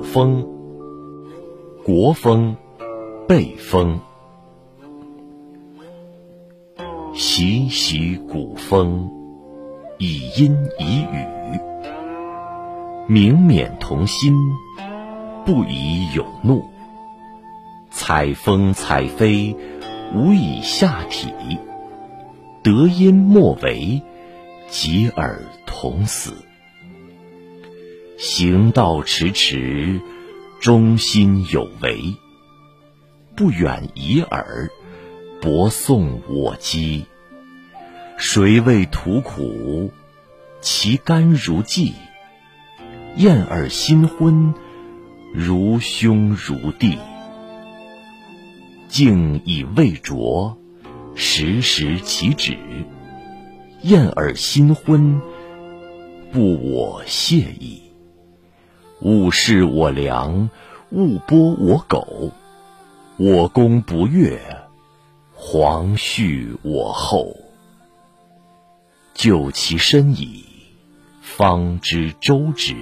风，国风，备风。习习古风，以音以语。明冕同心，不以有怒。采风采飞，无以下体。得音莫为，及尔同死。行道迟迟，忠心有为。不远夷尔，博颂我讥。谁为图苦，其甘如骥。燕尔新婚，如兄如弟。敬以未拙，时时其止。燕尔新婚，不我谢矣。勿视我良，勿剥我苟。我功不悦，皇恤我厚。就其身矣，方知周之。